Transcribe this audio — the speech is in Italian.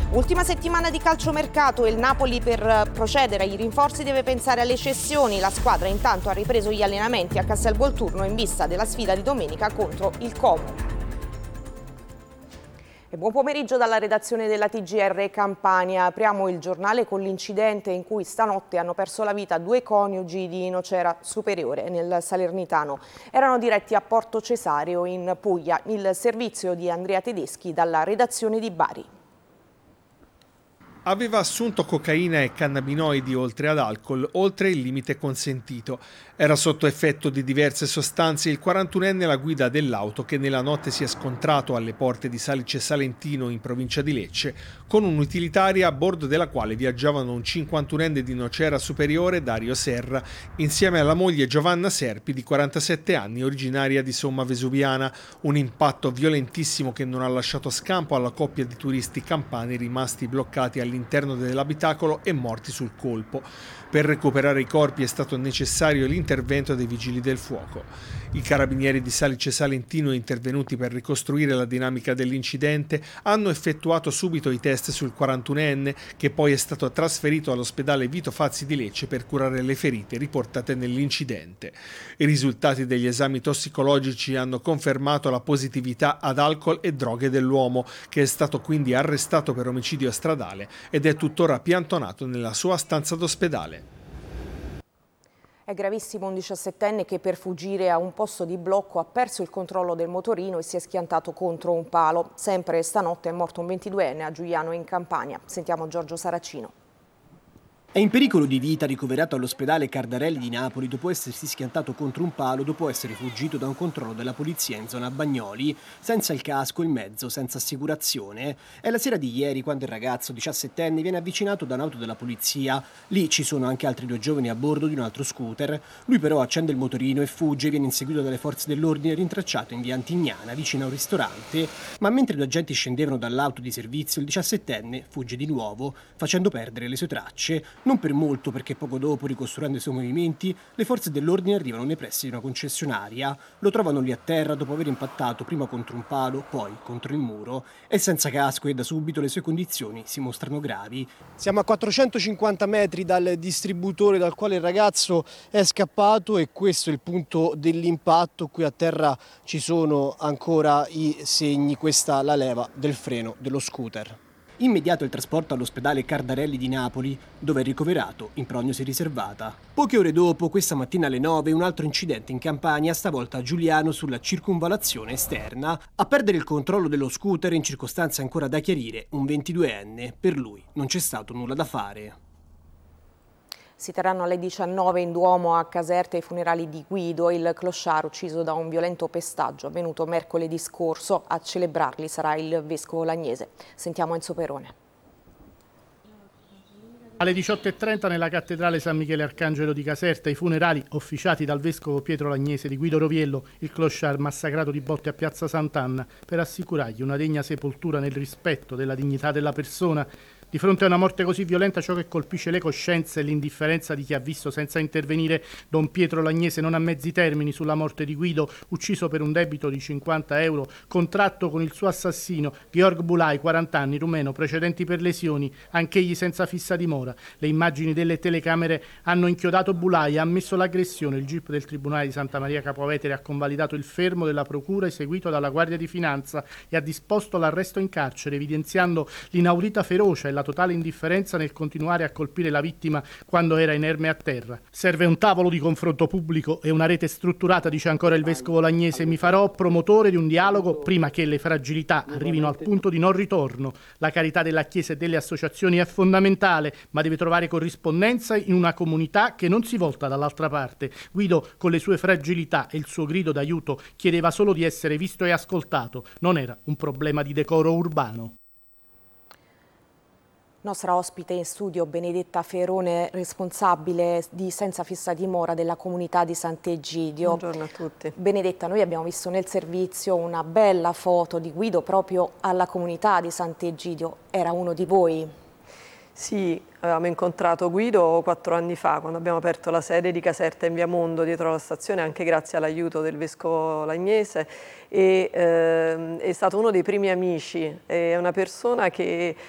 Ultima settimana di calciomercato e il Napoli per procedere ai rinforzi deve pensare alle cessioni. La squadra intanto ha ripreso gli allenamenti a Castelvolturno in vista della sfida di domenica contro il Como. E buon pomeriggio dalla redazione della TGR Campania. Apriamo il giornale con l'incidente in cui stanotte hanno perso la vita 2 coniugi di Nocera Superiore nel Salernitano. Erano diretti a Porto Cesareo in Puglia. Il servizio di Andrea Tedeschi dalla redazione di Bari. Aveva assunto cocaina e cannabinoidi oltre ad alcol, oltre il limite consentito. Era sotto effetto di diverse sostanze il 41enne alla guida dell'auto che nella notte si è scontrato alle porte di Salice Salentino in provincia di Lecce con un'utilitaria a bordo della quale viaggiavano un 51enne di Nocera Superiore, Dario Serra, insieme alla moglie Giovanna Serpi di 47 anni, originaria di Somma Vesuviana. Un impatto violentissimo che non ha lasciato scampo alla coppia di turisti campani rimasti bloccati all'interno dell'abitacolo e morti sul colpo. Per recuperare i corpi è stato necessario l'intervento dei vigili del fuoco. I carabinieri di Salice Salentino, intervenuti per ricostruire la dinamica dell'incidente, hanno effettuato subito i test sul 41enne, che poi è stato trasferito all'ospedale Vito Fazzi di Lecce per curare le ferite riportate nell'incidente. I risultati degli esami tossicologici hanno confermato la positività ad alcol e droghe dell'uomo, che è stato quindi arrestato per omicidio stradale ed è tuttora piantonato nella sua stanza d'ospedale. È gravissimo un 17enne che per fuggire a un posto di blocco ha perso il controllo del motorino e si è schiantato contro un palo. Sempre stanotte è morto un 22enne a Giuliano in Campania. Sentiamo Giorgio Saracino. È in pericolo di vita, ricoverato all'ospedale Cardarelli di Napoli dopo essersi schiantato contro un palo dopo essere fuggito da un controllo della polizia in zona Bagnoli, senza il casco, il mezzo, senza assicurazione. È la sera di ieri quando il ragazzo 17enne viene avvicinato da un'auto della polizia. Lì ci sono anche altri 2 giovani a bordo di un altro scooter. Lui però accende il motorino e fugge, viene inseguito dalle forze dell'ordine, rintracciato in via Antignana vicino a un ristorante. Ma mentre i 2 agenti scendevano dall'auto di servizio, il 17enne fugge di nuovo, facendo perdere le sue tracce. Non per molto, perché poco dopo, ricostruendo i suoi movimenti, le forze dell'ordine arrivano nei pressi di una concessionaria. Lo trovano lì a terra dopo aver impattato prima contro un palo, poi contro il muro. È senza casco e da subito le sue condizioni si mostrano gravi. Siamo a 450 metri dal distributore dal quale il ragazzo è scappato e questo è il punto dell'impatto. Qui a terra ci sono ancora i segni, questa la leva del freno dello scooter. Immediato il trasporto all'ospedale Cardarelli di Napoli, dove è ricoverato in prognosi riservata. Poche ore dopo, questa mattina alle 9, un altro incidente in Campania, stavolta a Giuliano sulla circunvalazione esterna. A perdere il controllo dello scooter, in circostanze ancora da chiarire, un 22enne. Per lui non c'è stato nulla da fare. Si terranno alle 19 in Duomo a Caserta i funerali di Guido, il clochard ucciso da un violento pestaggio avvenuto mercoledì scorso. A celebrarli sarà il vescovo Lagnese. Sentiamo Enzo Perone. Alle 18:30 nella cattedrale San Michele Arcangelo di Caserta i funerali officiati dal vescovo Pietro Lagnese di Guido Roviello, il clochard massacrato di botte a Piazza Sant'Anna, per assicurargli una degna sepoltura nel rispetto della dignità della persona. Di fronte a una morte così violenta, ciò che colpisce le coscienze è l'indifferenza di chi ha visto senza intervenire. Don Pietro Lagnese non ha mezzi termini sulla morte di Guido, ucciso per un debito di 50 euro, contratto con il suo assassino, Gheorghe Bulai, 40 anni, rumeno, precedenti per lesioni, anch'egli senza fissa dimora. Le immagini delle telecamere hanno inchiodato Bulai, ha ammesso l'aggressione. Il GIP del Tribunale di Santa Maria Capua Vetere ha convalidato il fermo della procura eseguito dalla Guardia di Finanza e ha disposto l'arresto in carcere, evidenziando l'inaudita ferocia e la totale indifferenza nel continuare a colpire la vittima quando era inerme a terra. Serve un tavolo di confronto pubblico e una rete strutturata, dice ancora il vescovo Lagnese. Mi farò promotore di un dialogo prima che le fragilità arrivino al punto di non ritorno. La carità della Chiesa e delle associazioni è fondamentale, ma deve trovare corrispondenza in una comunità che non si volta dall'altra parte. Guido, con le sue fragilità e il suo grido d'aiuto, chiedeva solo di essere visto e ascoltato. Non era un problema di decoro urbano. Nostra ospite in studio Benedetta Ferone, responsabile di Senza Fissa Dimora della comunità di Sant'Egidio. Buongiorno a tutti. Benedetta, noi abbiamo visto nel servizio una bella foto di Guido proprio alla comunità di Sant'Egidio. Era uno di voi? Sì, avevamo incontrato Guido 4 anni fa, quando abbiamo aperto la sede di Caserta in via Mondo dietro la stazione, anche grazie all'aiuto del vescovo Lagnese, e è stato uno dei primi amici, è una persona che